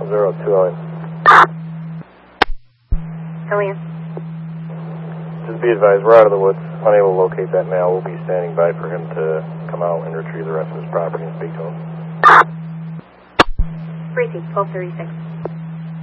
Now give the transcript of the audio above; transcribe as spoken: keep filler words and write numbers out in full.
zero two Elliot. Elliot. Just be advised, we're out of the woods, unable to locate that male. We'll be standing by for him to come out and retrieve the rest of his property and speak to him. Briefing, twelve thirty-six.